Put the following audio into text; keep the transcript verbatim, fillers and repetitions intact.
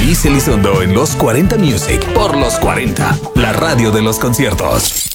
Liz Elizondo en Los cuarenta Music por Los cuarenta, la radio de los conciertos.